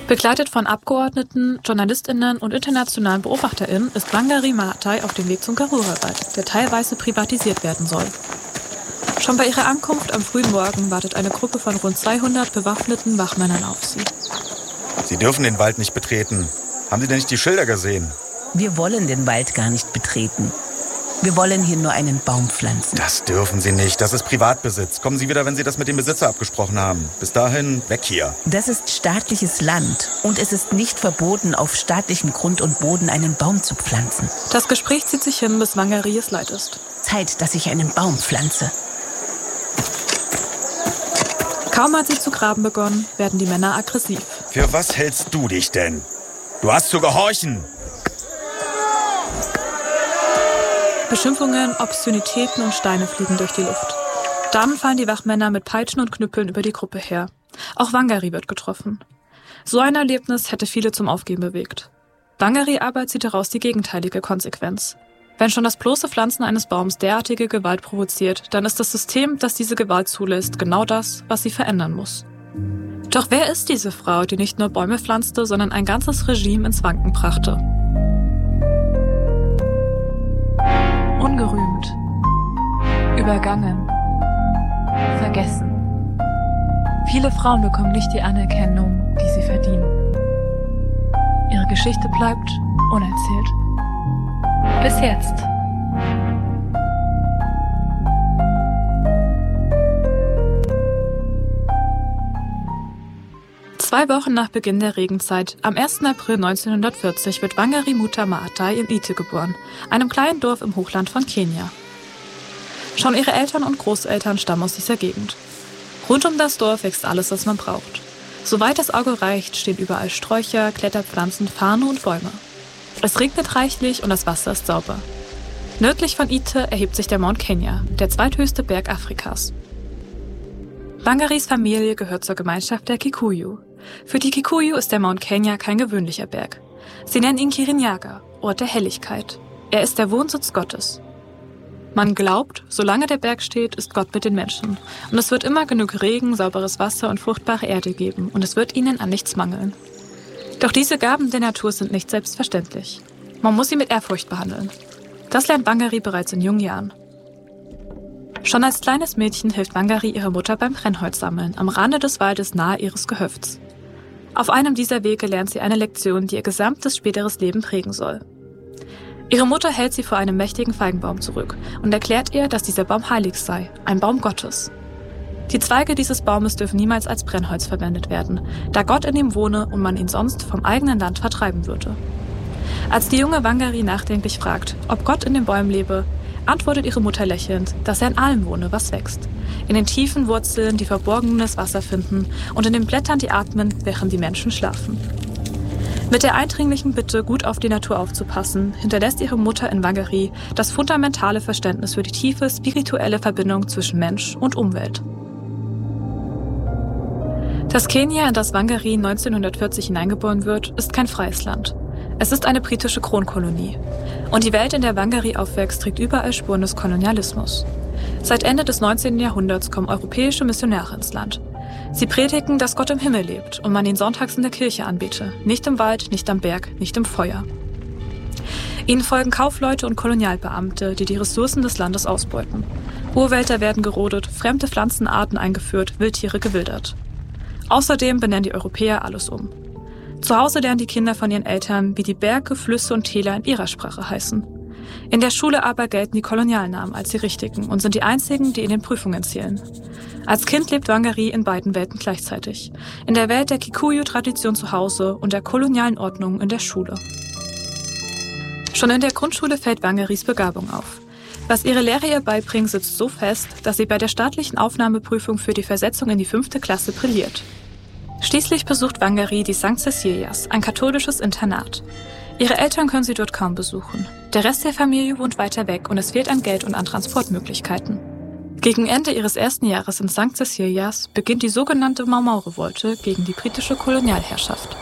Begleitet von Abgeordneten, JournalistInnen und internationalen BeobachterInnen ist Wangari Maathai auf dem Weg zum Karura-Wald, der teilweise privatisiert werden soll. Schon bei ihrer Ankunft am frühen Morgen wartet eine Gruppe von rund 200 bewaffneten Wachmännern auf sie. Sie dürfen den Wald nicht betreten. Haben Sie denn nicht die Schilder gesehen? Wir wollen den Wald gar nicht betreten. Wir wollen hier nur einen Baum pflanzen. Das dürfen Sie nicht. Das ist Privatbesitz. Kommen Sie wieder, wenn Sie das mit dem Besitzer abgesprochen haben. Bis dahin, weg hier. Das ist staatliches Land. Und es ist nicht verboten, auf staatlichem Grund und Boden einen Baum zu pflanzen. Das Gespräch zieht sich hin, bis Wangari es leid ist. Zeit, dass ich einen Baum pflanze. Kaum hat sie zu graben begonnen, werden die Männer aggressiv. Für was hältst du dich denn? Du hast zu gehorchen. Beschimpfungen, Obszönitäten und Steine fliegen durch die Luft. Dann fallen die Wachmänner mit Peitschen und Knüppeln über die Gruppe her. Auch Wangari wird getroffen. So ein Erlebnis hätte viele zum Aufgeben bewegt. Wangari aber zieht daraus die gegenteilige Konsequenz. Wenn schon das bloße Pflanzen eines Baums derartige Gewalt provoziert, dann ist das System, das diese Gewalt zulässt, genau das, was sie verändern muss. Doch wer ist diese Frau, die nicht nur Bäume pflanzte, sondern ein ganzes Regime ins Wanken brachte? Ungerühmt, übergangen, vergessen. Viele Frauen bekommen nicht die Anerkennung, die sie verdienen. Ihre Geschichte bleibt unerzählt. Bis jetzt. Zwei Wochen nach Beginn der Regenzeit, am 1. April 1940, wird Wangari Maathai in Ite geboren, einem kleinen Dorf im Hochland von Kenia. Schon ihre Eltern und Großeltern stammen aus dieser Gegend. Rund um das Dorf wächst alles, was man braucht. Soweit das Auge reicht, stehen überall Sträucher, Kletterpflanzen, Farne und Bäume. Es regnet reichlich und das Wasser ist sauber. Nördlich von Ite erhebt sich der Mount Kenya, der zweithöchste Berg Afrikas. Wangaris Familie gehört zur Gemeinschaft der Kikuyu. Für die Kikuyu ist der Mount Kenya kein gewöhnlicher Berg. Sie nennen ihn Kirinyaga, Ort der Helligkeit. Er ist der Wohnsitz Gottes. Man glaubt, solange der Berg steht, ist Gott mit den Menschen. Und es wird immer genug Regen, sauberes Wasser und fruchtbare Erde geben. Und es wird ihnen an nichts mangeln. Doch diese Gaben der Natur sind nicht selbstverständlich. Man muss sie mit Ehrfurcht behandeln. Das lernt Wangari bereits in jungen Jahren. Schon als kleines Mädchen hilft Wangari ihrer Mutter beim Brennholzsammeln am Rande des Waldes nahe ihres Gehöfts. Auf einem dieser Wege lernt sie eine Lektion, die ihr gesamtes späteres Leben prägen soll. Ihre Mutter hält sie vor einem mächtigen Feigenbaum zurück und erklärt ihr, dass dieser Baum heilig sei, ein Baum Gottes. Die Zweige dieses Baumes dürfen niemals als Brennholz verwendet werden, da Gott in ihm wohne und man ihn sonst vom eigenen Land vertreiben würde. Als die junge Wangari nachdenklich fragt, ob Gott in den Bäumen lebe, antwortet ihre Mutter lächelnd, dass er in allem wohne, was wächst. In den tiefen Wurzeln, die verborgenes Wasser finden und in den Blättern, die atmen, während die Menschen schlafen. Mit der eindringlichen Bitte, gut auf die Natur aufzupassen, hinterlässt ihre Mutter in Wangari das fundamentale Verständnis für die tiefe spirituelle Verbindung zwischen Mensch und Umwelt. Das Kenia, in das Wangari 1940 hineingeboren wird, ist kein freies Land. Es ist eine britische Kronkolonie. Und die Welt, in der Wangari aufwächst, trägt überall Spuren des Kolonialismus. Seit Ende des 19. Jahrhunderts kommen europäische Missionare ins Land. Sie predigen, dass Gott im Himmel lebt und man ihn sonntags in der Kirche anbete. Nicht im Wald, nicht am Berg, nicht im Feuer. Ihnen folgen Kaufleute und Kolonialbeamte, die die Ressourcen des Landes ausbeuten. Urwälder werden gerodet, fremde Pflanzenarten eingeführt, Wildtiere gewildert. Außerdem benennen die Europäer alles um. Zu Hause lernen die Kinder von ihren Eltern, wie die Berge, Flüsse und Täler in ihrer Sprache heißen. In der Schule aber gelten die Kolonialnamen als die richtigen und sind die einzigen, die in den Prüfungen zählen. Als Kind lebt Wangari in beiden Welten gleichzeitig. In der Welt der Kikuyu-Tradition zu Hause und der kolonialen Ordnung in der Schule. Schon in der Grundschule fällt Wangaris Begabung auf. Was ihre Lehrer ihr beibringen, sitzt so fest, dass sie bei der staatlichen Aufnahmeprüfung für die Versetzung in die 5. Klasse brilliert. Schließlich besucht Wangari die St. Cecilias, ein katholisches Internat. Ihre Eltern können sie dort kaum besuchen. Der Rest der Familie wohnt weiter weg und es fehlt an Geld und an Transportmöglichkeiten. Gegen Ende ihres ersten Jahres in St. Cecilias beginnt die sogenannte Mau-Mau-Revolte gegen die britische Kolonialherrschaft.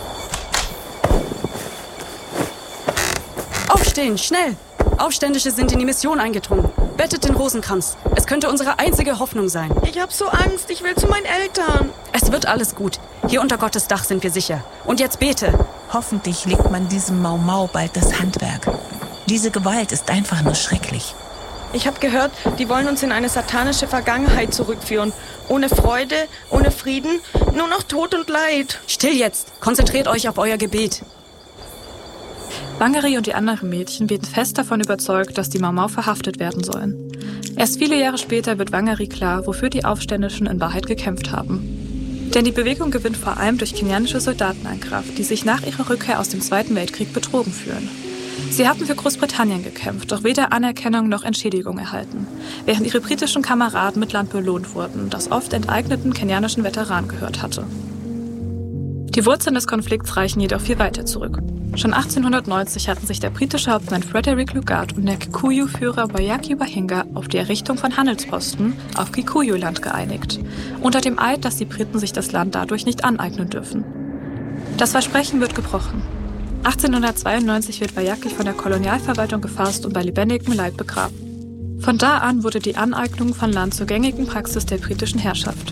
Aufstehen, schnell! Aufständische sind in die Mission eingedrungen. Bettet den Rosenkranz. Es könnte unsere einzige Hoffnung sein. Ich hab so Angst. Ich will zu meinen Eltern. Es wird alles gut. Hier unter Gottes Dach sind wir sicher. Und jetzt bete. Hoffentlich legt man diesem Mau Mau bald das Handwerk. Diese Gewalt ist einfach nur schrecklich. Ich habe gehört, die wollen uns in eine satanische Vergangenheit zurückführen. Ohne Freude, ohne Frieden, nur noch Tod und Leid. Still jetzt. Konzentriert euch auf euer Gebet. Wangari und die anderen Mädchen beten fest davon überzeugt, dass die Mau Mau verhaftet werden sollen. Erst viele Jahre später wird Wangari klar, wofür die Aufständischen in Wahrheit gekämpft haben. Denn die Bewegung gewinnt vor allem durch kenianische Soldaten an Kraft, die sich nach ihrer Rückkehr aus dem Zweiten Weltkrieg betrogen fühlen. Sie hatten für Großbritannien gekämpft, doch weder Anerkennung noch Entschädigung erhalten, während ihre britischen Kameraden mit Land belohnt wurden, das oft enteigneten kenianischen Veteranen gehört hatte. Die Wurzeln des Konflikts reichen jedoch viel weiter zurück. Schon 1890 hatten sich der britische Hauptmann Frederick Lugard und der Kikuyu-Führer Wayaki Wahinga auf die Errichtung von Handelsposten auf Kikuyu-Land geeinigt, unter dem Eid, dass die Briten sich das Land dadurch nicht aneignen dürfen. Das Versprechen wird gebrochen. 1892 wird Wayaki von der Kolonialverwaltung gefasst und bei lebendigem Leib begraben. Von da an wurde die Aneignung von Land zur gängigen Praxis der britischen Herrschaft.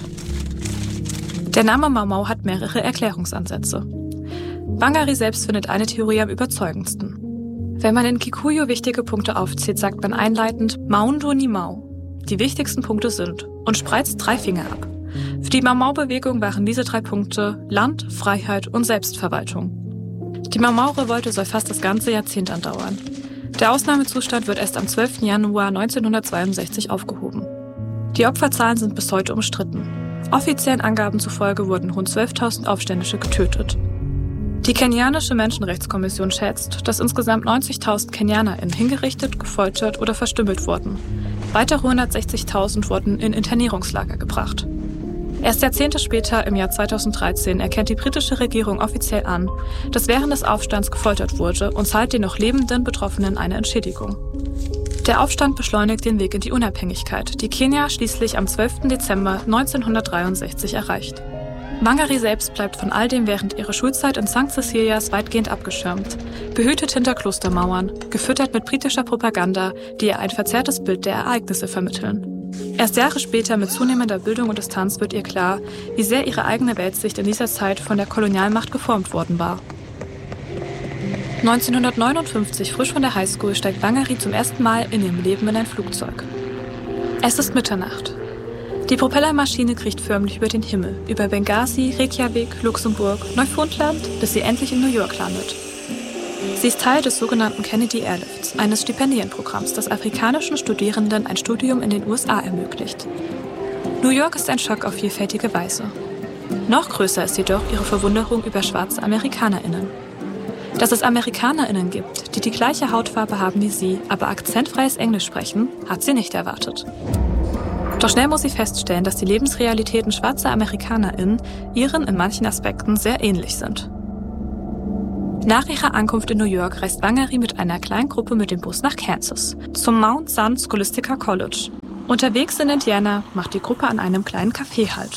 Der Name Mau Mau hat mehrere Erklärungsansätze. Wangari selbst findet eine Theorie am überzeugendsten. Wenn man in Kikuyu wichtige Punkte aufzählt, sagt man einleitend Maundu ni Mau. Die wichtigsten Punkte sind und spreizt 3 Finger ab. Für die Mau Mau-Bewegung waren diese 3 Punkte Land, Freiheit und Selbstverwaltung. Die Mau Mau-Revolte soll fast das ganze Jahrzehnt andauern. Der Ausnahmezustand wird erst am 12. Januar 1962 aufgehoben. Die Opferzahlen sind bis heute umstritten. Offiziellen Angaben zufolge wurden rund 12.000 Aufständische getötet. Die kenianische Menschenrechtskommission schätzt, dass insgesamt 90.000 KenianerInnen hingerichtet, gefoltert oder verstümmelt wurden. Weitere 160.000 wurden in Internierungslager gebracht. Erst Jahrzehnte später, im Jahr 2013, erkennt die britische Regierung offiziell an, dass während des Aufstands gefoltert wurde und zahlt den noch lebenden Betroffenen eine Entschädigung. Der Aufstand beschleunigt den Weg in die Unabhängigkeit, die Kenia schließlich am 12. Dezember 1963 erreicht. Wangari selbst bleibt von all dem während ihrer Schulzeit in St. Cecilias weitgehend abgeschirmt, behütet hinter Klostermauern, gefüttert mit britischer Propaganda, die ihr ein verzerrtes Bild der Ereignisse vermitteln. Erst Jahre später, mit zunehmender Bildung und Distanz, wird ihr klar, wie sehr ihre eigene Weltsicht in dieser Zeit von der Kolonialmacht geformt worden war. 1959, frisch von der Highschool, steigt Wangari zum ersten Mal in ihrem Leben in ein Flugzeug. Es ist Mitternacht. Die Propellermaschine kriecht förmlich über den Himmel, über Benghazi, Reykjavik, Luxemburg, Neufundland, bis sie endlich in New York landet. Sie ist Teil des sogenannten Kennedy Airlifts, eines Stipendienprogramms, das afrikanischen Studierenden ein Studium in den USA ermöglicht. New York ist ein Schock auf vielfältige Weise. Noch größer ist jedoch ihre Verwunderung über schwarze AmerikanerInnen. Dass es AmerikanerInnen gibt, die die gleiche Hautfarbe haben wie sie, aber akzentfreies Englisch sprechen, hat sie nicht erwartet. Doch schnell muss sie feststellen, dass die Lebensrealitäten schwarzer AmerikanerInnen ihren in manchen Aspekten sehr ähnlich sind. Nach ihrer Ankunft in New York reist Wangari mit einer kleinen Gruppe mit dem Bus nach Kansas, zum Mount Sun Scholastica College. Unterwegs in Indiana macht die Gruppe an einem kleinen Café Halt.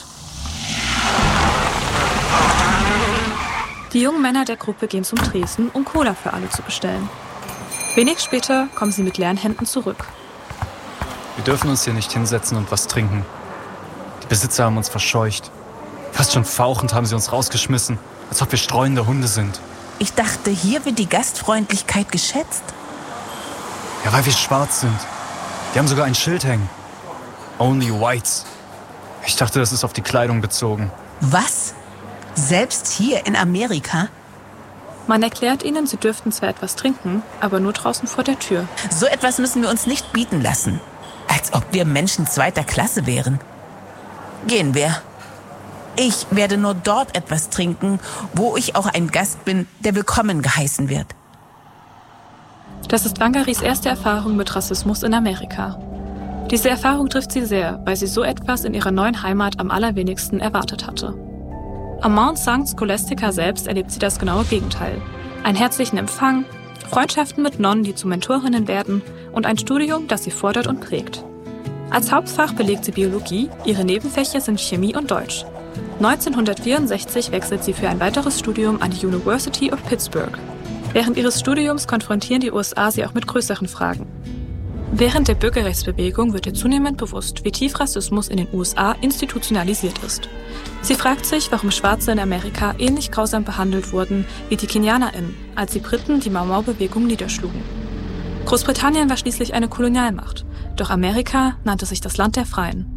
Die jungen Männer der Gruppe gehen zum Tresen, um Cola für alle zu bestellen. Wenig später kommen sie mit leeren Händen zurück. Wir dürfen uns hier nicht hinsetzen und was trinken. Die Besitzer haben uns verscheucht. Fast schon fauchend haben sie uns rausgeschmissen, als ob wir streunende Hunde sind. Ich dachte, hier wird die Gastfreundlichkeit geschätzt. Ja, weil wir schwarz sind. Die haben sogar ein Schild hängen. Only Whites. Ich dachte, das ist auf die Kleidung bezogen. Was? Selbst hier in Amerika? Man erklärt ihnen, sie dürften zwar etwas trinken, aber nur draußen vor der Tür. So etwas müssen wir uns nicht bieten lassen. Als ob wir Menschen 2. Klasse wären. Gehen wir. Ich werde nur dort etwas trinken, wo ich auch ein Gast bin, der willkommen geheißen wird. Das ist Wangaris erste Erfahrung mit Rassismus in Amerika. Diese Erfahrung trifft sie sehr, weil sie so etwas in ihrer neuen Heimat am allerwenigsten erwartet hatte. Am Mount St. Scholastica selbst erlebt sie das genaue Gegenteil. Einen herzlichen Empfang, Freundschaften mit Nonnen, die zu Mentorinnen werden und ein Studium, das sie fordert und prägt. Als Hauptfach belegt sie Biologie, ihre Nebenfächer sind Chemie und Deutsch. 1964 wechselt sie für ein weiteres Studium an die University of Pittsburgh. Während ihres Studiums konfrontieren die USA sie auch mit größeren Fragen. Während der Bürgerrechtsbewegung wird ihr zunehmend bewusst, wie tief Rassismus in den USA institutionalisiert ist. Sie fragt sich, warum Schwarze in Amerika ähnlich grausam behandelt wurden wie die KenianerInnen, als die Briten die Mau-Mau-Bewegung niederschlugen. Großbritannien war schließlich eine Kolonialmacht, doch Amerika nannte sich das Land der Freien.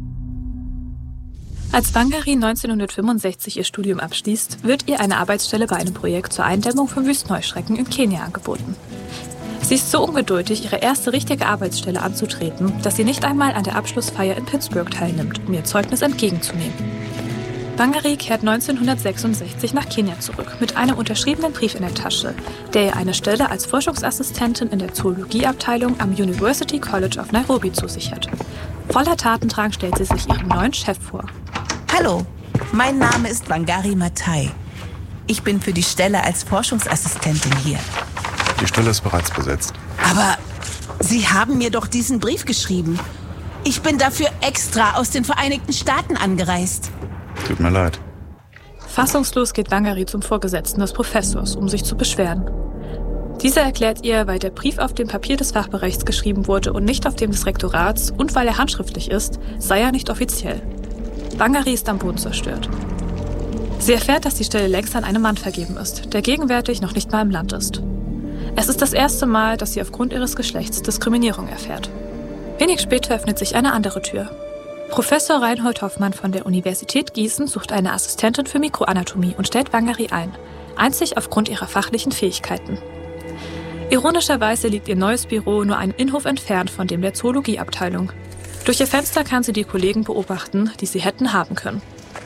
Als Wangari 1965 ihr Studium abschließt, wird ihr eine Arbeitsstelle bei einem Projekt zur Eindämmung von Wüstenheuschrecken in Kenia angeboten. Sie ist so ungeduldig, ihre erste richtige Arbeitsstelle anzutreten, dass sie nicht einmal an der Abschlussfeier in Pittsburgh teilnimmt, um ihr Zeugnis entgegenzunehmen. Wangari kehrt 1966 nach Kenia zurück, mit einem unterschriebenen Brief in der Tasche, der ihr eine Stelle als Forschungsassistentin in der Zoologieabteilung am University College of Nairobi zusichert. Voller Tatendrang stellt sie sich ihren neuen Chef vor. Hallo, mein Name ist Wangari Maathai. Ich bin für die Stelle als Forschungsassistentin hier. Die Stelle ist bereits besetzt. Aber Sie haben mir doch diesen Brief geschrieben. Ich bin dafür extra aus den Vereinigten Staaten angereist. Tut mir leid. Fassungslos geht Wangari zum Vorgesetzten des Professors, um sich zu beschweren. Dieser erklärt ihr, weil der Brief auf dem Papier des Fachbereichs geschrieben wurde und nicht auf dem des Rektorats und weil er handschriftlich ist, sei er nicht offiziell. Wangari ist am Boden zerstört. Sie erfährt, dass die Stelle längst an einen Mann vergeben ist, der gegenwärtig noch nicht mal im Land ist. Es ist das erste Mal, dass sie aufgrund ihres Geschlechts Diskriminierung erfährt. Wenig später öffnet sich eine andere Tür. Professor Reinhold Hoffmann von der Universität Gießen sucht eine Assistentin für Mikroanatomie und stellt Wangari ein, einzig aufgrund ihrer fachlichen Fähigkeiten. Ironischerweise liegt ihr neues Büro nur einen Innenhof entfernt von dem der Zoologieabteilung. Durch ihr Fenster kann sie die Kollegen beobachten, die sie hätten haben können.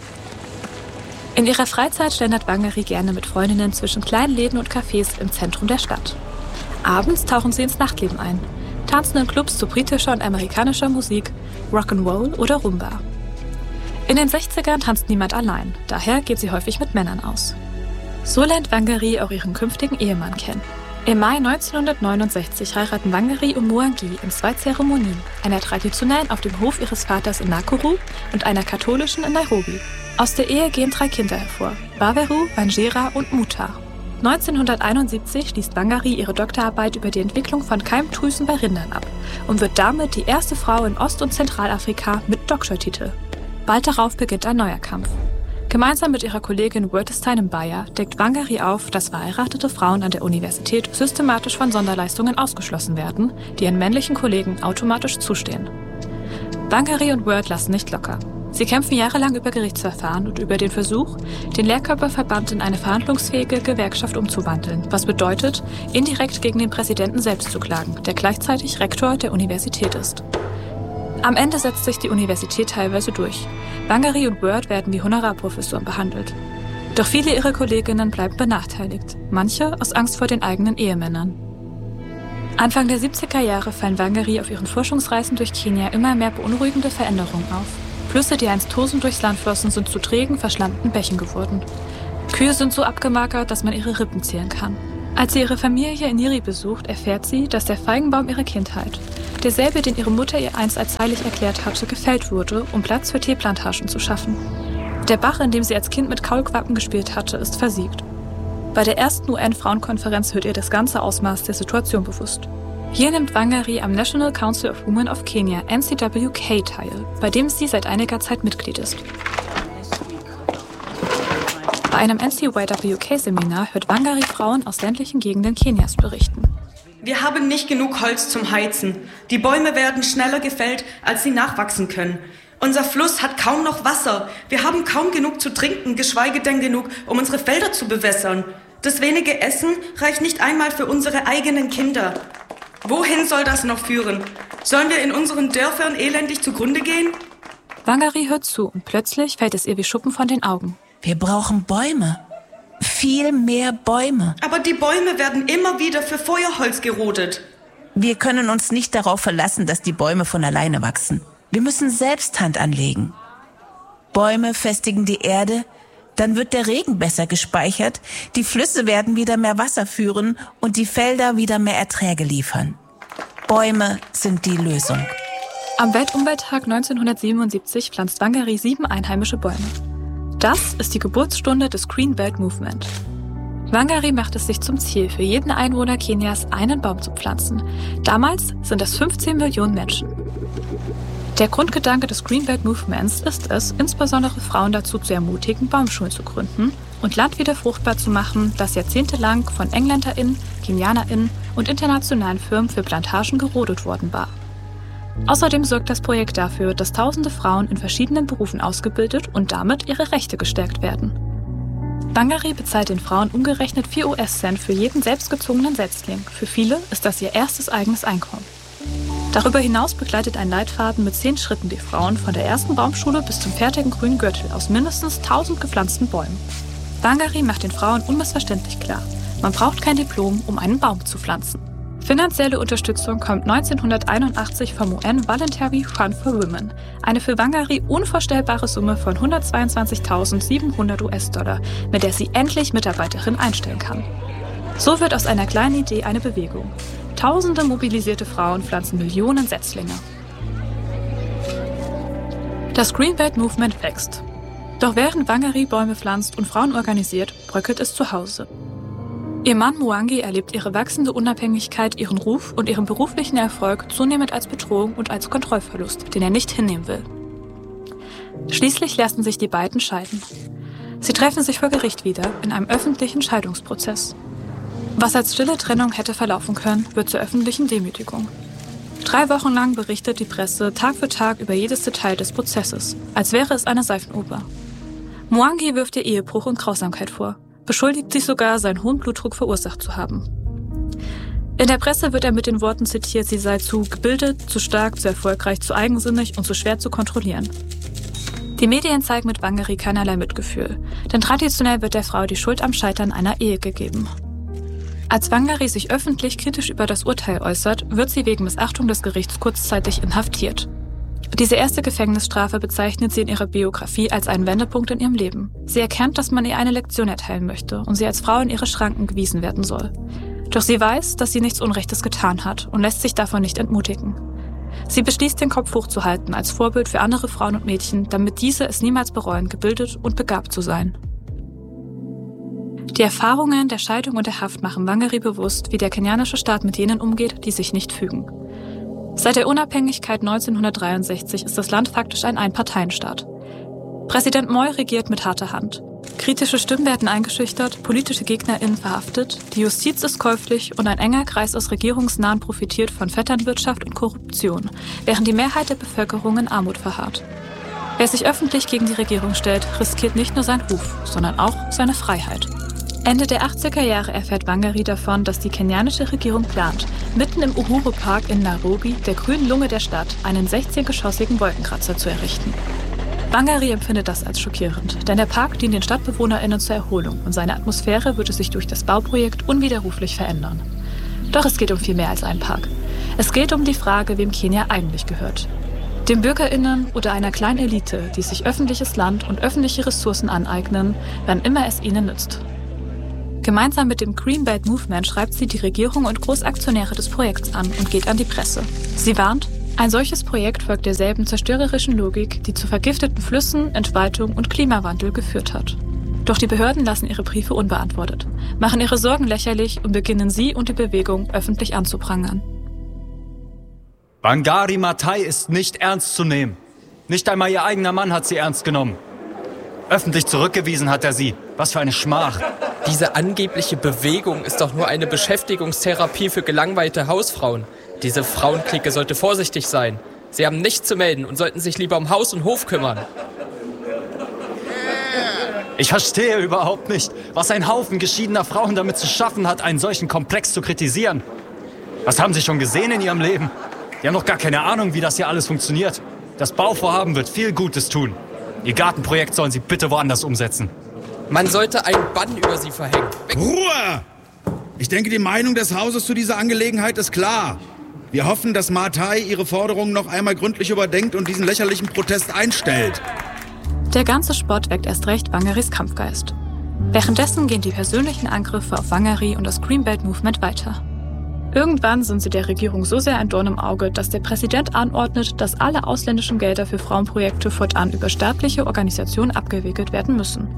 In ihrer Freizeit schlendert Wangari gerne mit Freundinnen zwischen kleinen Läden und Cafés im Zentrum der Stadt. Abends tauchen sie ins Nachtleben ein, tanzen in Clubs zu britischer und amerikanischer Musik, Rock'n'Roll oder Rumba. In den 60ern tanzt niemand allein, daher geht sie häufig mit Männern aus. So lernt Wangari auch ihren künftigen Ehemann kennen. Im Mai 1969 heiraten Wangari und Mwangi in 2 Zeremonien, einer traditionellen auf dem Hof ihres Vaters in Nakuru und einer katholischen in Nairobi. Aus der Ehe gehen 3 Kinder hervor, Waweru, Wanjira und Muta. 1971 schließt Wangari ihre Doktorarbeit über die Entwicklung von Keimdrüsen bei Rindern ab und wird damit die erste Frau in Ost- und Zentralafrika mit Doktortitel. Bald darauf beginnt ein neuer Kampf. Gemeinsam mit ihrer Kollegin Wurtestein Mbaya deckt Wangari auf, dass verheiratete Frauen an der Universität systematisch von Sonderleistungen ausgeschlossen werden, die ihren männlichen Kollegen automatisch zustehen. Wangari und Wurt lassen nicht locker. Sie kämpfen jahrelang über Gerichtsverfahren und über den Versuch, den Lehrkörperverband in eine verhandlungsfähige Gewerkschaft umzuwandeln, was bedeutet, indirekt gegen den Präsidenten selbst zu klagen, der gleichzeitig Rektor der Universität ist. Am Ende setzt sich die Universität teilweise durch. Wangari und Wurt werden wie Honorarprofessoren behandelt. Doch viele ihrer Kolleginnen bleiben benachteiligt, manche aus Angst vor den eigenen Ehemännern. Anfang der 70er Jahre fallen Wangari auf ihren Forschungsreisen durch Kenia immer mehr beunruhigende Veränderungen auf. Flüsse, die einst tosend durchs Land flossen, sind zu trägen, verschlammten Bächen geworden. Kühe sind so abgemagert, dass man ihre Rippen zählen kann. Als sie ihre Familie in Nyeri besucht, erfährt sie, dass der Feigenbaum ihrer Kindheit, derselbe, den ihre Mutter ihr einst als heilig erklärt hatte, gefällt wurde, um Platz für Teeplantagen zu schaffen. Der Bach, in dem sie als Kind mit Kaulquappen gespielt hatte, ist versiegt. Bei der ersten UN-Frauenkonferenz wird ihr das ganze Ausmaß der Situation bewusst. Hier nimmt Wangari am National Council of Women of Kenya, NCWK, teil, bei dem sie seit einiger Zeit Mitglied ist. Bei einem NCWK-Seminar hört Wangari Frauen aus ländlichen Gegenden Kenias berichten. Wir haben nicht genug Holz zum Heizen. Die Bäume werden schneller gefällt, als sie nachwachsen können. Unser Fluss hat kaum noch Wasser. Wir haben kaum genug zu trinken, geschweige denn genug, um unsere Felder zu bewässern. Das wenige Essen reicht nicht einmal für unsere eigenen Kinder. Wohin soll das noch führen? Sollen wir in unseren Dörfern elendig zugrunde gehen? Wangari hört zu und plötzlich fällt es ihr wie Schuppen von den Augen. Wir brauchen Bäume. Viel mehr Bäume. Aber die Bäume werden immer wieder für Feuerholz gerodet. Wir können uns nicht darauf verlassen, dass die Bäume von alleine wachsen. Wir müssen selbst Hand anlegen. Bäume festigen die Erde, dann wird der Regen besser gespeichert, die Flüsse werden wieder mehr Wasser führen und die Felder wieder mehr Erträge liefern. Bäume sind die Lösung. Am Weltumwelttag 1977 pflanzt Wangari 7 einheimische Bäume. Das ist die Geburtsstunde des Green Belt Movement. Wangari macht es sich zum Ziel, für jeden Einwohner Kenias einen Baum zu pflanzen. Damals sind es 15 Millionen Menschen. Der Grundgedanke des Green Belt Movements ist es, insbesondere Frauen dazu zu ermutigen, Baumschulen zu gründen und Land wieder fruchtbar zu machen, das jahrzehntelang von EngländerInnen, KenianerInnen und internationalen Firmen für Plantagen gerodet worden war. Außerdem sorgt das Projekt dafür, dass tausende Frauen in verschiedenen Berufen ausgebildet und damit ihre Rechte gestärkt werden. Wangari bezahlt den Frauen umgerechnet 4 US-Cent für jeden selbstgezogenen Setzling. Für viele ist das ihr erstes eigenes Einkommen. Darüber hinaus begleitet ein Leitfaden mit 10 Schritten die Frauen von der ersten Baumschule bis zum fertigen grünen Gürtel aus mindestens 1000 gepflanzten Bäumen. Wangari macht den Frauen unmissverständlich klar, man braucht kein Diplom, um einen Baum zu pflanzen. Finanzielle Unterstützung kommt 1981 vom UN Voluntary Fund for Women, eine für Wangari unvorstellbare Summe von 122.700 US-Dollar, mit der sie endlich Mitarbeiterinnen einstellen kann. So wird aus einer kleinen Idee eine Bewegung. Tausende mobilisierte Frauen pflanzen Millionen Setzlinge. Das Green Belt Movement wächst. Doch während Wangari Bäume pflanzt und Frauen organisiert, bröckelt es zu Hause. Ihr Mann Mwangi erlebt ihre wachsende Unabhängigkeit, ihren Ruf und ihren beruflichen Erfolg zunehmend als Bedrohung und als Kontrollverlust, den er nicht hinnehmen will. Schließlich lassen sich die beiden scheiden. Sie treffen sich vor Gericht wieder in einem öffentlichen Scheidungsprozess. Was als stille Trennung hätte verlaufen können, wird zur öffentlichen Demütigung. 3 Wochen lang berichtet die Presse Tag für Tag über jedes Detail des Prozesses, als wäre es eine Seifenoper. Mwangi wirft ihr Ehebruch und Grausamkeit vor, beschuldigt sie sogar, seinen hohen Blutdruck verursacht zu haben. In der Presse wird er mit den Worten zitiert, sie sei zu gebildet, zu stark, zu erfolgreich, zu eigensinnig und zu schwer zu kontrollieren. Die Medien zeigen mit Wangari keinerlei Mitgefühl, denn traditionell wird der Frau die Schuld am Scheitern einer Ehe gegeben. Als Wangari sich öffentlich kritisch über das Urteil äußert, wird sie wegen Missachtung des Gerichts kurzzeitig inhaftiert. Diese erste Gefängnisstrafe bezeichnet sie in ihrer Biografie als einen Wendepunkt in ihrem Leben. Sie erkennt, dass man ihr eine Lektion erteilen möchte und sie als Frau in ihre Schranken gewiesen werden soll. Doch sie weiß, dass sie nichts Unrechtes getan hat und lässt sich davon nicht entmutigen. Sie beschließt, den Kopf hochzuhalten als Vorbild für andere Frauen und Mädchen, damit diese es niemals bereuen, gebildet und begabt zu sein. Die Erfahrungen der Scheidung und der Haft machen Wangari bewusst, wie der kenianische Staat mit jenen umgeht, die sich nicht fügen. Seit der Unabhängigkeit 1963 ist das Land faktisch ein Einparteienstaat. Präsident Moi regiert mit harter Hand. Kritische Stimmen werden eingeschüchtert, politische GegnerInnen verhaftet, die Justiz ist käuflich und ein enger Kreis aus Regierungsnahen profitiert von Vetternwirtschaft und Korruption, während die Mehrheit der Bevölkerung in Armut verharrt. Wer sich öffentlich gegen die Regierung stellt, riskiert nicht nur seinen Ruf, sondern auch seine Freiheit. Ende der 80er Jahre erfährt Wangari davon, dass die kenianische Regierung plant, mitten im Uhuru Park in Nairobi, der grünen Lunge der Stadt, einen 16-geschossigen Wolkenkratzer zu errichten. Wangari empfindet das als schockierend, denn der Park dient den StadtbewohnerInnen zur Erholung und seine Atmosphäre würde sich durch das Bauprojekt unwiderruflich verändern. Doch es geht um viel mehr als einen Park. Es geht um die Frage, wem Kenia eigentlich gehört. Den BürgerInnen oder einer kleinen Elite, die sich öffentliches Land und öffentliche Ressourcen aneignen, wann immer es ihnen nützt. Gemeinsam mit dem Green Belt Movement schreibt sie die Regierung und Großaktionäre des Projekts an und geht an die Presse. Sie warnt, ein solches Projekt folgt derselben zerstörerischen Logik, die zu vergifteten Flüssen, Entwaldung und Klimawandel geführt hat. Doch die Behörden lassen ihre Briefe unbeantwortet, machen ihre Sorgen lächerlich und beginnen sie und die Bewegung öffentlich anzuprangern. Wangari Maathai ist nicht ernst zu nehmen. Nicht einmal ihr eigener Mann hat sie ernst genommen. Öffentlich zurückgewiesen hat er sie. Was für eine Schmach. Diese angebliche Bewegung ist doch nur eine Beschäftigungstherapie für gelangweilte Hausfrauen. Diese Frauenklicke sollte vorsichtig sein. Sie haben nichts zu melden und sollten sich lieber um Haus und Hof kümmern. Ich verstehe überhaupt nicht, was ein Haufen geschiedener Frauen damit zu schaffen hat, einen solchen Komplex zu kritisieren. Was haben sie schon gesehen in ihrem Leben? Die haben noch gar keine Ahnung, wie das hier alles funktioniert. Das Bauvorhaben wird viel Gutes tun. Ihr Gartenprojekt sollen sie bitte woanders umsetzen. Man sollte einen Bann über sie verhängen. Ruhe! Ich denke, die Meinung des Hauses zu dieser Angelegenheit ist klar. Wir hoffen, dass Maathai ihre Forderungen noch einmal gründlich überdenkt und diesen lächerlichen Protest einstellt. Der ganze Spott weckt erst recht Wangaris Kampfgeist. Währenddessen gehen die persönlichen Angriffe auf Wangari und das Green Belt Movement weiter. Irgendwann sind sie der Regierung so sehr ein Dorn im Auge, dass der Präsident anordnet, dass alle ausländischen Gelder für Frauenprojekte fortan über staatliche Organisationen abgewickelt werden müssen.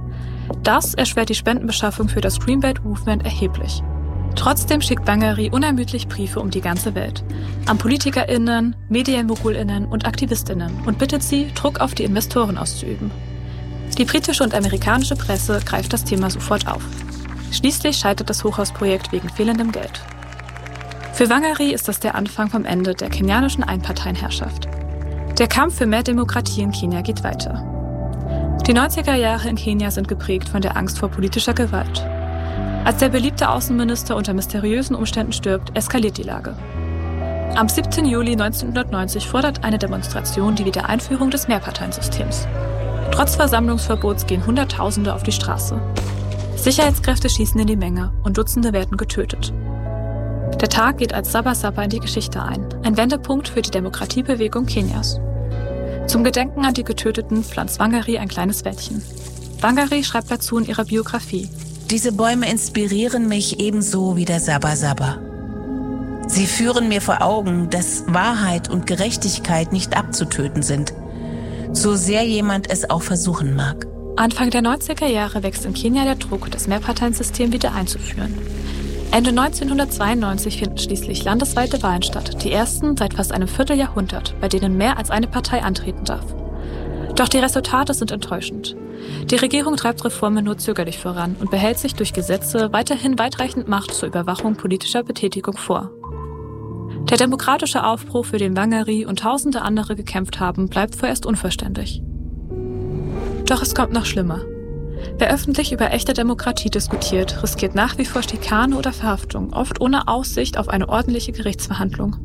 Das erschwert die Spendenbeschaffung für das Greenbelt Movement erheblich. Trotzdem schickt Wangari unermüdlich Briefe um die ganze Welt. An PolitikerInnen, MedienmogulInnen und AktivistInnen und bittet sie, Druck auf die Investoren auszuüben. Die britische und amerikanische Presse greift das Thema sofort auf. Schließlich scheitert das Hochhausprojekt wegen fehlendem Geld. Für Wangari ist das der Anfang vom Ende der kenianischen Einparteienherrschaft. Der Kampf für mehr Demokratie in Kenia geht weiter. Die 90er Jahre in Kenia sind geprägt von der Angst vor politischer Gewalt. Als der beliebte Außenminister unter mysteriösen Umständen stirbt, eskaliert die Lage. Am 7. Juli 1990 fordert eine Demonstration die Wiedereinführung des Mehrparteiensystems. Trotz Versammlungsverbots gehen Hunderttausende auf die Straße. Sicherheitskräfte schießen in die Menge und Dutzende werden getötet. Der Tag geht als Sabasaba in die Geschichte ein Wendepunkt für die Demokratiebewegung Kenias. Zum Gedenken an die Getöteten pflanzt Wangari ein kleines Wäldchen. Wangari schreibt dazu in ihrer Biografie: Diese Bäume inspirieren mich ebenso wie der Sabasaba. Sie führen mir vor Augen, dass Wahrheit und Gerechtigkeit nicht abzutöten sind, so sehr jemand es auch versuchen mag. Anfang der 90er Jahre wächst in Kenia der Druck, das Mehrparteiensystem wieder einzuführen. Ende 1992 finden schließlich landesweite Wahlen statt, die ersten seit fast einem Vierteljahrhundert, bei denen mehr als eine Partei antreten darf. Doch die Resultate sind enttäuschend. Die Regierung treibt Reformen nur zögerlich voran und behält sich durch Gesetze weiterhin weitreichend Macht zur Überwachung politischer Betätigung vor. Der demokratische Aufbruch, für den Wangari und tausende andere gekämpft haben, bleibt vorerst unvollständig. Doch es kommt noch schlimmer. Wer öffentlich über echte Demokratie diskutiert, riskiert nach wie vor Schikane oder Verhaftung, oft ohne Aussicht auf eine ordentliche Gerichtsverhandlung.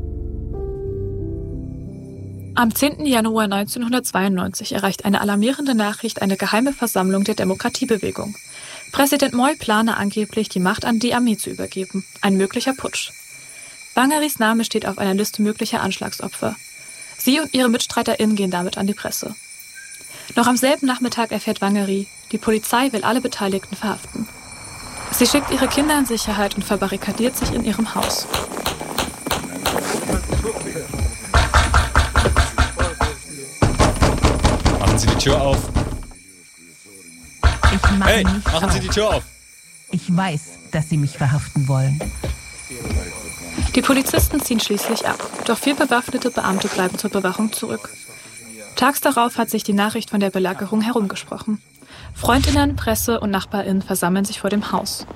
Am 10. Januar 1992 erreicht eine alarmierende Nachricht eine geheime Versammlung der Demokratiebewegung. Präsident Moi plane angeblich, die Macht an die Armee zu übergeben. Ein möglicher Putsch. Wangaris Name steht auf einer Liste möglicher Anschlagsopfer. Sie und ihre MitstreiterInnen gehen damit an die Presse. Noch am selben Nachmittag erfährt Wangari, die Polizei will alle Beteiligten verhaften. Sie schickt ihre Kinder in Sicherheit und verbarrikadiert sich in ihrem Haus. Machen Sie die Tür auf. Hey, machen Sie die Tür auf. Ich weiß, dass Sie mich verhaften wollen. Die Polizisten ziehen schließlich ab, doch 4 bewaffnete Beamte bleiben zur Bewachung zurück. Tags darauf hat sich die Nachricht von der Belagerung herumgesprochen. Freundinnen, Presse und NachbarInnen versammeln sich vor dem Haus.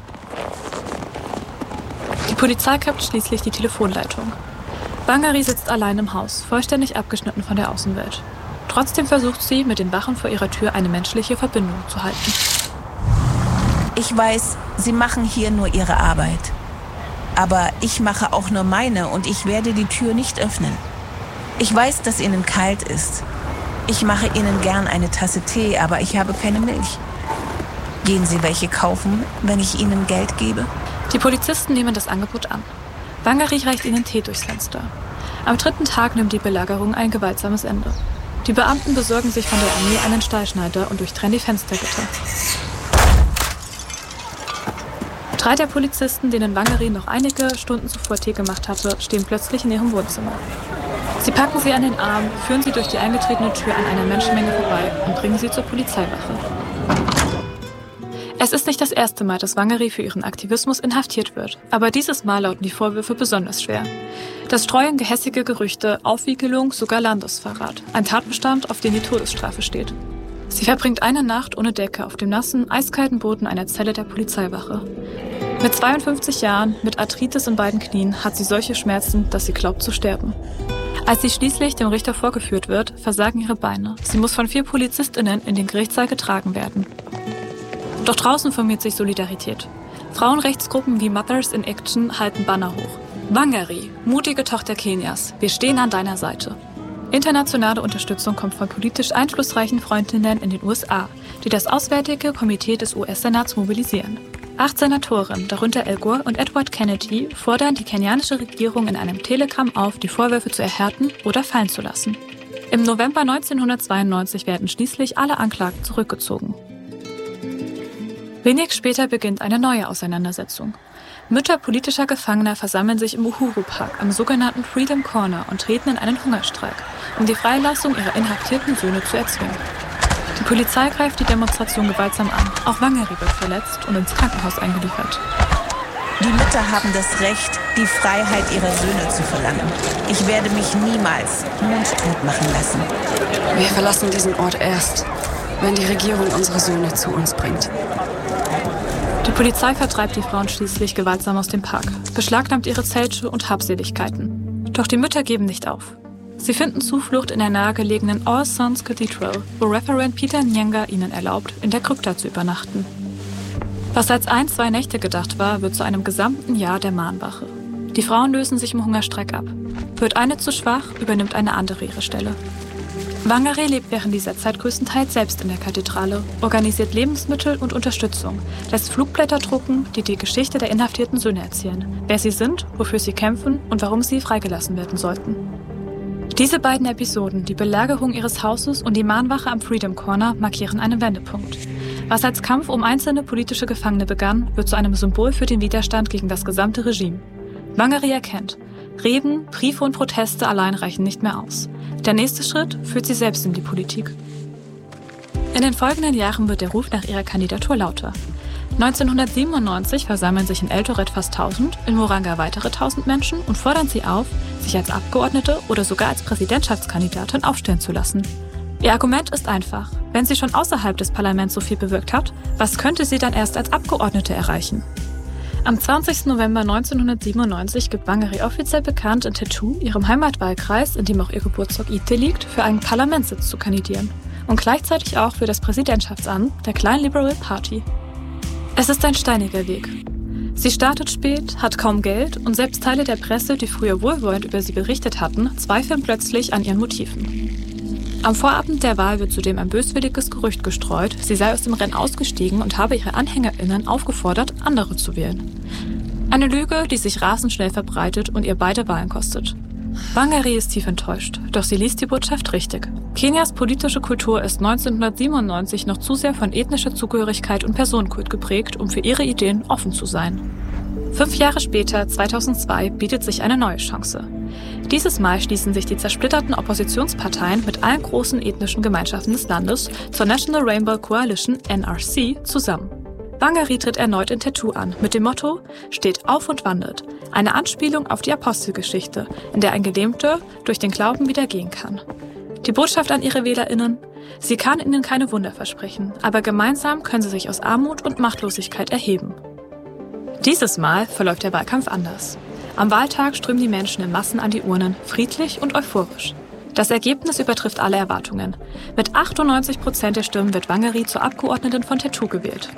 Die Polizei kappt schließlich die Telefonleitung. Wangari sitzt allein im Haus, vollständig abgeschnitten von der Außenwelt. Trotzdem versucht sie, mit den Wachen vor ihrer Tür eine menschliche Verbindung zu halten. Ich weiß, Sie machen hier nur Ihre Arbeit. Aber ich mache auch nur meine und ich werde die Tür nicht öffnen. Ich weiß, dass Ihnen kalt ist. Ich mache Ihnen gern eine Tasse Tee, aber ich habe keine Milch. Gehen Sie welche kaufen, wenn ich Ihnen Geld gebe? Die Polizisten nehmen das Angebot an. Wangari reicht ihnen Tee durchs Fenster. Am 3. Tag nimmt die Belagerung ein gewaltsames Ende. Die Beamten besorgen sich von der Armee einen Stahlschneider und durchtrennen die Fenstergitter. 3 der Polizisten, denen Wangari noch einige Stunden zuvor Tee gemacht hatte, stehen plötzlich in ihrem Wohnzimmer. Sie packen sie an den Arm, führen sie durch die eingetretene Tür an einer Menschenmenge vorbei und bringen sie zur Polizeiwache. Es ist nicht das erste Mal, dass Wangari für ihren Aktivismus inhaftiert wird, aber dieses Mal lauten die Vorwürfe besonders schwer. Das Streuen gehässige Gerüchte, Aufwiegelung, sogar Landesverrat. Ein Tatbestand, auf den die Todesstrafe steht. Sie verbringt eine Nacht ohne Decke auf dem nassen, eiskalten Boden einer Zelle der Polizeiwache. Mit 52 Jahren, mit Arthritis in beiden Knien, hat sie solche Schmerzen, dass sie glaubt zu sterben. Als sie schließlich dem Richter vorgeführt wird, versagen ihre Beine. Sie muss von 4 PolizistInnen in den Gerichtssaal getragen werden. Doch draußen formiert sich Solidarität. Frauenrechtsgruppen wie Mothers in Action halten Banner hoch. Wangari, mutige Tochter Kenias, wir stehen an deiner Seite. Internationale Unterstützung kommt von politisch einflussreichen Freundinnen in den USA, die das Auswärtige Komitee des US-Senats mobilisieren. 8 Senatoren, darunter Al Gore und Edward Kennedy, fordern die kenianische Regierung in einem Telegramm auf, die Vorwürfe zu erhärten oder fallen zu lassen. Im November 1992 werden schließlich alle Anklagen zurückgezogen. Wenig später beginnt eine neue Auseinandersetzung. Mütter politischer Gefangener versammeln sich im Uhuru Park am sogenannten Freedom Corner und treten in einen Hungerstreik, um die Freilassung ihrer inhaftierten Söhne zu erzwingen. Die Polizei greift die Demonstration gewaltsam an. Auch Wangari wird verletzt und ins Krankenhaus eingeliefert. Die Mütter haben das Recht, die Freiheit ihrer Söhne zu verlangen. Ich werde mich niemals mundtot machen lassen. Wir verlassen diesen Ort erst, wenn die Regierung unsere Söhne zu uns bringt. Die Polizei vertreibt die Frauen schließlich gewaltsam aus dem Park, beschlagnahmt ihre Zelte und Habseligkeiten. Doch die Mütter geben nicht auf. Sie finden Zuflucht in der nahegelegenen All Saints Cathedral, wo Reverend Peter Nyenga ihnen erlaubt, in der Krypta zu übernachten. Was als 1-2 Nächte gedacht war, wird zu einem gesamten Jahr der Mahnwache. Die Frauen lösen sich im Hungerstreik ab. Wird eine zu schwach, übernimmt eine andere ihre Stelle. Wangari lebt während dieser Zeit größtenteils selbst in der Kathedrale, organisiert Lebensmittel und Unterstützung, lässt Flugblätter drucken, die die Geschichte der inhaftierten Söhne erzählen, wer sie sind, wofür sie kämpfen und warum sie freigelassen werden sollten. Diese beiden Episoden, die Belagerung ihres Hauses und die Mahnwache am Freedom Corner, markieren einen Wendepunkt. Was als Kampf um einzelne politische Gefangene begann, wird zu einem Symbol für den Widerstand gegen das gesamte Regime. Wangari erkennt, Reden, Briefe und Proteste allein reichen nicht mehr aus. Der nächste Schritt führt sie selbst in die Politik. In den folgenden Jahren wird der Ruf nach ihrer Kandidatur lauter. 1997 versammeln sich in Eldoret fast 1000, in Moranga weitere 1000 Menschen und fordern sie auf, sich als Abgeordnete oder sogar als Präsidentschaftskandidatin aufstellen zu lassen. Ihr Argument ist einfach. Wenn sie schon außerhalb des Parlaments so viel bewirkt hat, was könnte sie dann erst als Abgeordnete erreichen? Am 20. November 1997 gibt Wangari offiziell bekannt, in Tetu, ihrem Heimatwahlkreis, in dem auch ihr Geburtsort Ite liegt, für einen Parlamentssitz zu kandidieren. Und gleichzeitig auch für das Präsidentschaftsamt der kleinen Liberal Party. Es ist ein steiniger Weg. Sie startet spät, hat kaum Geld und selbst Teile der Presse, die früher wohlwollend über sie berichtet hatten, zweifeln plötzlich an ihren Motiven. Am Vorabend der Wahl wird zudem ein böswilliges Gerücht gestreut, sie sei aus dem Rennen ausgestiegen und habe ihre AnhängerInnen aufgefordert, andere zu wählen. Eine Lüge, die sich rasend schnell verbreitet und ihr beide Wahlen kostet. Wangari ist tief enttäuscht, doch sie liest die Botschaft richtig. Kenias politische Kultur ist 1997 noch zu sehr von ethnischer Zugehörigkeit und Personenkult geprägt, um für ihre Ideen offen zu sein. 5 Jahre später, 2002, bietet sich eine neue Chance. Dieses Mal schließen sich die zersplitterten Oppositionsparteien mit allen großen ethnischen Gemeinschaften des Landes zur National Rainbow Coalition (NRC) zusammen. Wangari tritt erneut in Tetu an, mit dem Motto »Steht auf und wandelt«, eine Anspielung auf die Apostelgeschichte, in der ein Gelähmter durch den Glauben wieder gehen kann. Die Botschaft an ihre WählerInnen: Sie kann ihnen keine Wunder versprechen, aber gemeinsam können sie sich aus Armut und Machtlosigkeit erheben. Dieses Mal verläuft der Wahlkampf anders. Am Wahltag strömen die Menschen in Massen an die Urnen, friedlich und euphorisch. Das Ergebnis übertrifft alle Erwartungen. Mit 98% der Stimmen wird Wangari zur Abgeordneten von Tetu gewählt.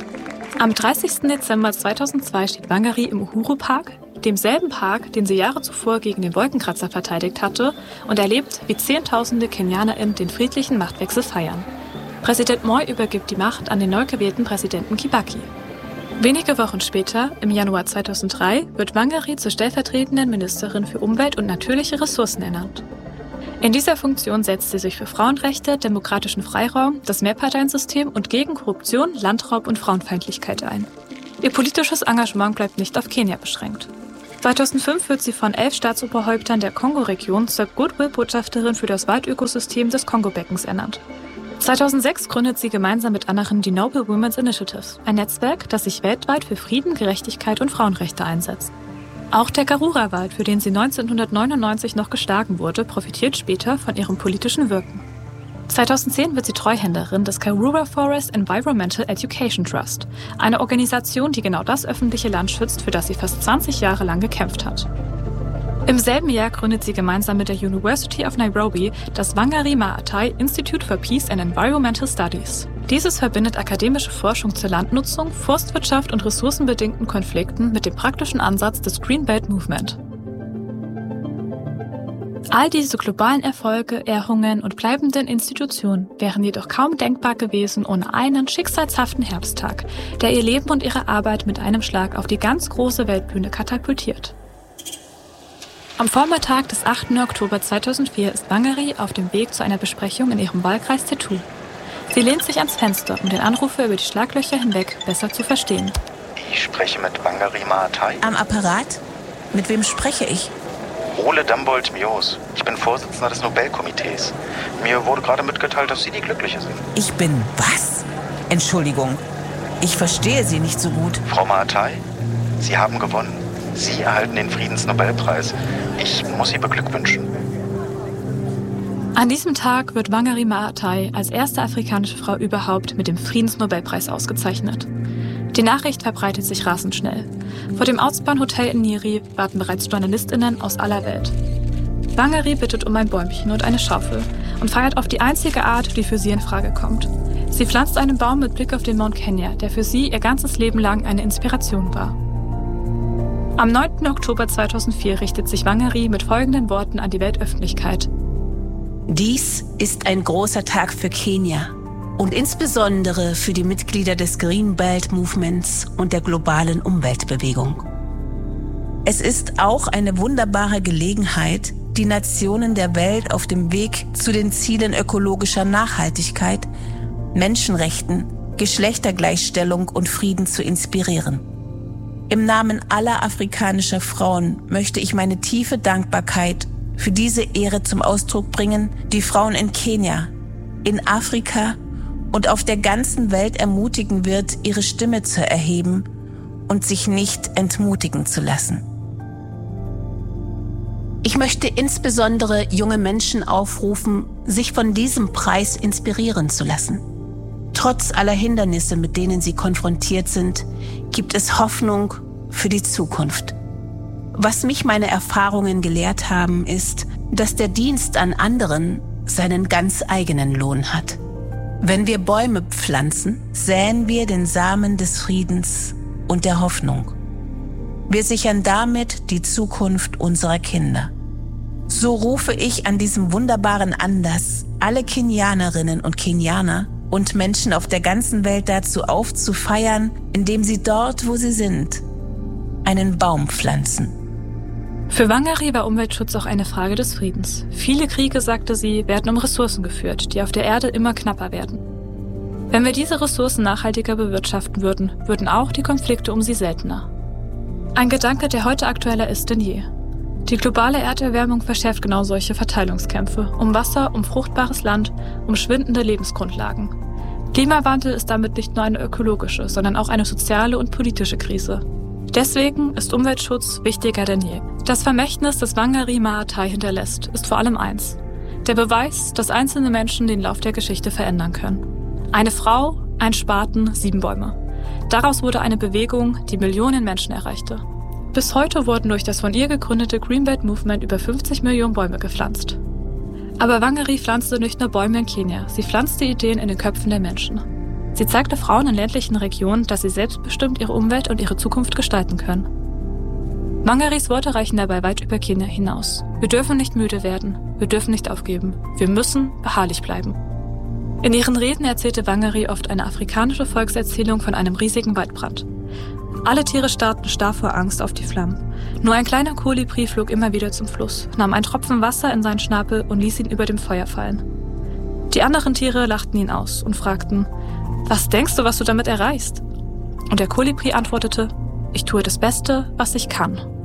Am 30. Dezember 2002 steht Wangari im Uhuru Park, demselben Park, den sie Jahre zuvor gegen den Wolkenkratzer verteidigt hatte, und erlebt, wie Zehntausende KenianerInnen den friedlichen Machtwechsel feiern. Präsident Moi übergibt die Macht an den neu gewählten Präsidenten Kibaki. Wenige Wochen später, im Januar 2003, wird Wangari zur stellvertretenden Ministerin für Umwelt und natürliche Ressourcen ernannt. In dieser Funktion setzt sie sich für Frauenrechte, demokratischen Freiraum, das Mehrparteiensystem und gegen Korruption, Landraub und Frauenfeindlichkeit ein. Ihr politisches Engagement bleibt nicht auf Kenia beschränkt. 2005 wird sie von 11 Staatsoberhäuptern der Kongo-Region zur Goodwill-Botschafterin für das Waldökosystem des Kongo-Beckens ernannt. 2006 gründet sie gemeinsam mit anderen die Noble Women's Initiative, ein Netzwerk, das sich weltweit für Frieden, Gerechtigkeit und Frauenrechte einsetzt. Auch der Karura-Wald, für den sie 1999 noch geschlagen wurde, profitiert später von ihrem politischen Wirken. 2010 wird sie Treuhänderin des Karura Forest Environmental Education Trust, eine Organisation, die genau das öffentliche Land schützt, für das sie fast 20 Jahre lang gekämpft hat. Im selben Jahr gründet sie gemeinsam mit der University of Nairobi das Wangari Maathai Institute for Peace and Environmental Studies. Dieses verbindet akademische Forschung zur Landnutzung, Forstwirtschaft und ressourcenbedingten Konflikten mit dem praktischen Ansatz des Green Belt Movement. All diese globalen Erfolge, Ehrungen und bleibenden Institutionen wären jedoch kaum denkbar gewesen ohne einen schicksalshaften Herbsttag, der ihr Leben und ihre Arbeit mit einem Schlag auf die ganz große Weltbühne katapultiert. Am Vormittag des 8. Oktober 2004 ist Wangari auf dem Weg zu einer Besprechung in ihrem Wahlkreis Tetu. Sie lehnt sich ans Fenster, um den Anrufer über die Schlaglöcher hinweg besser zu verstehen. Ich spreche mit Wangari Maathai. Am Apparat? Mit wem spreche ich? Ole Dambold-Mios. Ich bin Vorsitzender des Nobelkomitees. Mir wurde gerade mitgeteilt, dass Sie die Glückliche sind. Ich bin was? Entschuldigung, ich verstehe Sie nicht so gut. Frau Maathai, Sie haben gewonnen. Sie erhalten den Friedensnobelpreis. Ich muss Sie beglückwünschen. An diesem Tag wird Wangari Maathai als erste afrikanische Frau überhaupt mit dem Friedensnobelpreis ausgezeichnet. Die Nachricht verbreitet sich rasend schnell. Vor dem Ortsbahnhotel in Nyeri warten bereits JournalistInnen aus aller Welt. Wangari bittet um ein Bäumchen und eine Schaufel und feiert auf die einzige Art, die für sie in Frage kommt. Sie pflanzt einen Baum mit Blick auf den Mount Kenya, der für sie ihr ganzes Leben lang eine Inspiration war. Am 9. Oktober 2004 richtet sich Wangari mit folgenden Worten an die Weltöffentlichkeit. Dies ist ein großer Tag für Kenia und insbesondere für die Mitglieder des Green Belt Movements und der globalen Umweltbewegung. Es ist auch eine wunderbare Gelegenheit, die Nationen der Welt auf dem Weg zu den Zielen ökologischer Nachhaltigkeit, Menschenrechten, Geschlechtergleichstellung und Frieden zu inspirieren. Im Namen aller afrikanischer Frauen möchte ich meine tiefe Dankbarkeit für diese Ehre zum Ausdruck bringen, die Frauen in Kenia, in Afrika und auf der ganzen Welt ermutigen wird, ihre Stimme zu erheben und sich nicht entmutigen zu lassen. Ich möchte insbesondere junge Menschen aufrufen, sich von diesem Preis inspirieren zu lassen. Trotz aller Hindernisse, mit denen sie konfrontiert sind, gibt es Hoffnung für die Zukunft. Was mich meine Erfahrungen gelehrt haben, ist, dass der Dienst an anderen seinen ganz eigenen Lohn hat. Wenn wir Bäume pflanzen, säen wir den Samen des Friedens und der Hoffnung. Wir sichern damit die Zukunft unserer Kinder. So rufe ich an diesem wunderbaren Anlass alle Kenianerinnen und Kenianer und Menschen auf der ganzen Welt dazu auf, zu feiern, indem sie dort, wo sie sind, einen Baum pflanzen. Für Wangari war Umweltschutz auch eine Frage des Friedens. Viele Kriege, sagte sie, werden um Ressourcen geführt, die auf der Erde immer knapper werden. Wenn wir diese Ressourcen nachhaltiger bewirtschaften würden, würden auch die Konflikte um sie seltener. Ein Gedanke, der heute aktueller ist denn je. Die globale Erderwärmung verschärft genau solche Verteilungskämpfe um Wasser, um fruchtbares Land, um schwindende Lebensgrundlagen. Klimawandel ist damit nicht nur eine ökologische, sondern auch eine soziale und politische Krise. Deswegen ist Umweltschutz wichtiger denn je. Das Vermächtnis, das Wangari Maathai hinterlässt, ist vor allem eins: der Beweis, dass einzelne Menschen den Lauf der Geschichte verändern können. Eine Frau, ein Spaten, 7 Bäume. Daraus wurde eine Bewegung, die Millionen Menschen erreichte. Bis heute wurden durch das von ihr gegründete Green Belt Movement über 50 Millionen Bäume gepflanzt. Aber Wangari pflanzte nicht nur Bäume in Kenia, sie pflanzte Ideen in den Köpfen der Menschen. Sie zeigte Frauen in ländlichen Regionen, dass sie selbstbestimmt ihre Umwelt und ihre Zukunft gestalten können. Wangaris Worte reichen dabei weit über Kenia hinaus. Wir dürfen nicht müde werden, wir dürfen nicht aufgeben, wir müssen beharrlich bleiben. In ihren Reden erzählte Wangari oft eine afrikanische Volkserzählung von einem riesigen Waldbrand. Alle Tiere starrten starr vor Angst auf die Flammen. Nur ein kleiner Kolibri flog immer wieder zum Fluss, nahm einen Tropfen Wasser in seinen Schnabel und ließ ihn über dem Feuer fallen. Die anderen Tiere lachten ihn aus und fragten: Was denkst du, was du damit erreichst? Und der Kolibri antwortete: Ich tue das Beste, was ich kann.